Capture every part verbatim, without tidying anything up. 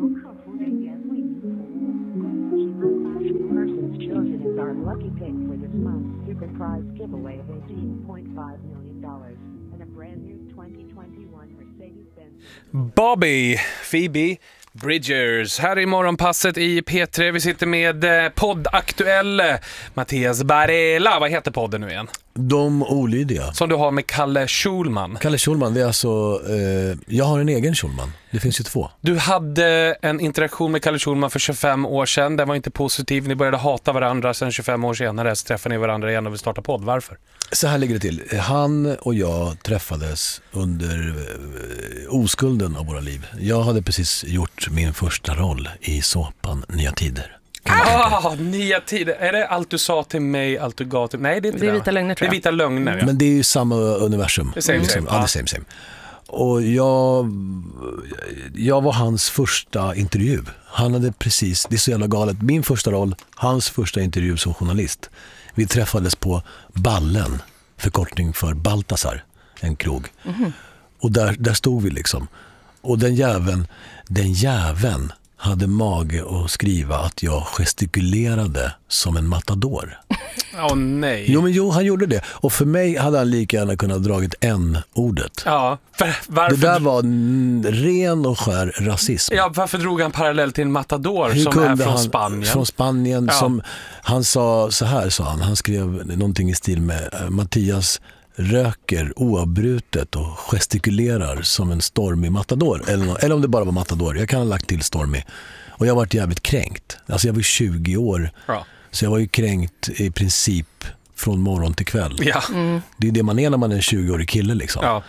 Persons chosen as our lucky pick for this month's super prize giveaway of eighteen point five million dollars and a brand new twenty twenty-one Mercedes-Benz. Bobby, Phoebe Bridgers, här i morgonpasset i P tre. Vi sitter med poddaktuell Mattias Barela. Vad heter podden nu igen? De olydiga. Som du har med Kalle Schulman. Kalle Schulman, det är alltså... Eh, jag har en egen Schulman. Det finns ju två. Du hade en interaktion med Kalle Schulman för tjugofem år sedan. Den var inte positiv. Ni började hata varandra. Sen tjugofem år senare så träffade ni varandra igen och vill starta podd. Varför? Så här ligger det till. Han och jag träffades under eh, oskulden av våra liv. Jag hade precis gjort min första roll i såpan Nya Tider. Ah, Nya Tider. Är det allt du sa till mig, allt du gav till... Nej, det är inte det. Är det. Vita lögner, tror jag. Det är Vita lögner, ja. Men det är ju samma universum. Det är same, same. Ja, det är same, same. Och jag, jag var hans första intervju. Han hade precis, det är så jävla galet, min första roll, hans första intervju som journalist. Vi träffades på Ballen, förkortning för Baltasar, en krog. Mm-hmm. Och där, där stod vi liksom. Och den jäveln, den jäveln hade mage att skriva att jag gestikulerade som en matador. Åh oh, nej. Jo, men jo, han gjorde det. Och för mig hade han lika gärna kunnat dragit en ordet. Ja, för, varför... Det där var n- ren och skär rasism. Ja, varför drog han parallell till en matador Hur som är från han, Spanien? Från Spanien, ja. som han sa så här, sa han. Han skrev någonting i stil med Mattias röker oavbrutet och gestikulerar som en stormig matador. Eller, eller om det bara var matador. Jag kan ha lagt till stormig. Och jag har varit jävligt kränkt. Alltså jag var tjugo år. Ja. Så jag var ju kränkt i princip från morgon till kväll. Ja. Mm. Det är det man är när man är en tjugo-årig kille liksom. Ja.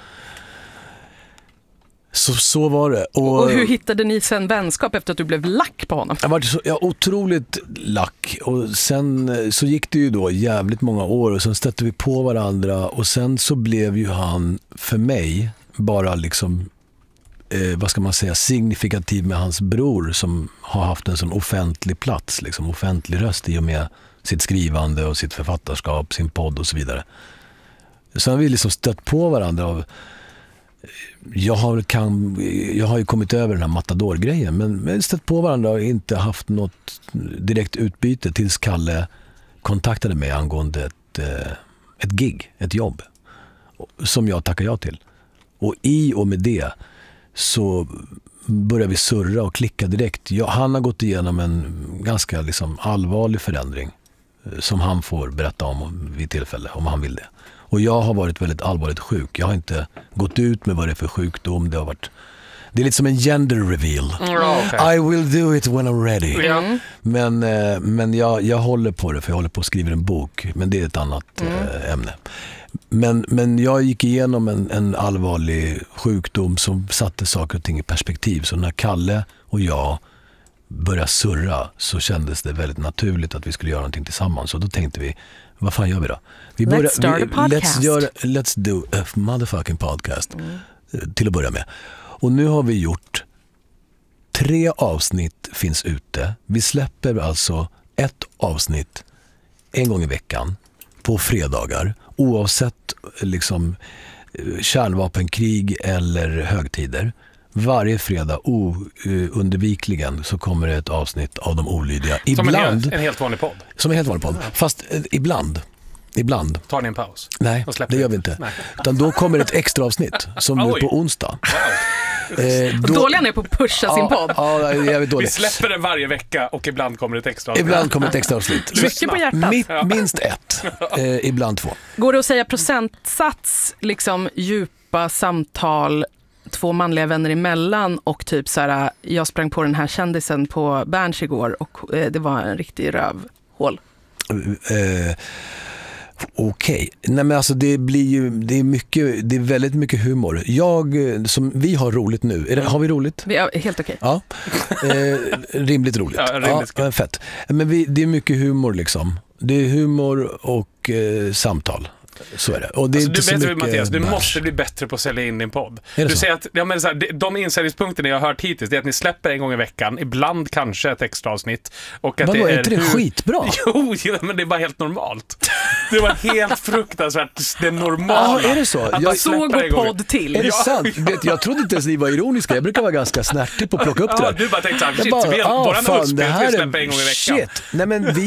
Så, så var det. Och, och hur hittade ni sen vänskap efter att du blev lack på honom? Jag var så, ja, otroligt lack. Och sen så gick det ju då jävligt många år och sen stötte vi på varandra och sen så blev ju han för mig bara liksom eh, vad ska man säga, signifikativ med hans bror som har haft en sån offentlig plats, liksom offentlig röst i och med sitt skrivande och sitt författarskap, sin podd och så vidare. Så har vi liksom stött på varandra av Jag har, kan, jag har ju kommit över den här matador-grejen, men vi har stött på varandra och inte haft något direkt utbyte tills Kalle kontaktade mig angående ett, ett gig, ett jobb som jag tackar ja till. Och i och med det så började vi surra och klicka direkt. Jag, han har gått igenom en ganska liksom allvarlig förändring som han får berätta om vid tillfälle, om han vill det. Och jag har varit väldigt allvarligt sjuk. Jag har inte gått ut med vad det är för sjukdom. Det har varit... Det är lite som en gender reveal. Mm, okay. I will do it when I'm ready. Mm. Men, men jag, jag håller på det, för jag håller på att skriva en bok. Men det är ett annat mm. ämne. Men, men jag gick igenom en, en allvarlig sjukdom som satte saker och ting i perspektiv. Så när Kalle och jag började surra så kändes det väldigt naturligt att vi skulle göra någonting tillsammans. Och då tänkte vi, vad fan gör vi då? Vi let's börjar, start vi, a podcast. Let's, göra, let's do a motherfucking podcast. Mm. Till att börja med. Och nu har vi gjort tre avsnitt finns ute. Vi släpper alltså ett avsnitt en gång i veckan på fredagar. Oavsett liksom kärnvapenkrig eller högtider. Varje fredag oundvikligen så kommer det ett avsnitt av De olydiga. Ibland, som en helt, en helt vanlig podd. Som en helt vanlig podd. Fast eh, ibland. Ibland. Tar ni en paus? Nej, det gör vi inte. Nej. Utan då kommer ett extra avsnitt som nu på onsdag. Wow. Eh, då, dåliga är på att pusha ja, sin podd. Ja, jag vet dålig. Vi släpper den varje vecka och ibland kommer ett extra avsnitt. Ibland kommer ett extra avsnitt. Mycket på hjärtat. Mitt, minst ett. Eh, ibland två. Går det att säga procentsats, liksom djupa samtal, två manliga vänner emellan och typ så här, jag sprang på den här kändisen på Berns igår och eh, det var en riktig rövhål. Eh, Okej. Okay. Nej men alltså det blir ju det är mycket det är väldigt mycket humor. Jag som vi har roligt nu. Är det, har vi roligt? Vi är helt okej. Okay. Ja. Eh, rimligt roligt. Ja, rimligt. Ja, fett. Men vi, det är mycket humor liksom. Det är humor och eh, samtal. Så är det. Och det är Alltså, inte du så vet, mycket Mattias, du bärs. måste bli bättre på att sälja in din podd. Är det Du så? säger att ja, men så här, de, de insäljningspunkterna jag har hört hittills, det är att ni släpper en gång i veckan, ibland kanske ett extra avsnitt. Och att Vadå, det är är inte det hur... skitbra? Jo, jo, men det är bara helt normalt. Det var helt fruktansvärt, det normala. Ja, är det så? Att man Jag- Så släpper går en gång i- podd till. Är det Ja. sant? Vet, jag trodde inte ens ni var ironiska. Jag brukar vara ganska snärtig på att plocka upp det Ja, där. du bara tänkte såhär, Jag shit, bara, vi har ah, våran fan, uppspel, det vi här släpper är en gång i veckan. shit. Nej, men vi